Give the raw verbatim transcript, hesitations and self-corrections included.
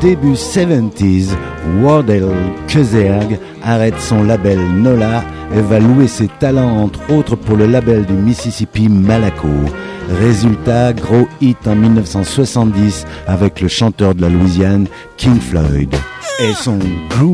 début soixante-dix, Wardell Kuzerg arrête son label Nola et va louer ses talents entre autres pour le label du Mississippi Malaco. Résultat, gros hit en dix-neuf cent soixante-dix avec le chanteur de la Louisiane King Floyd. Et son groove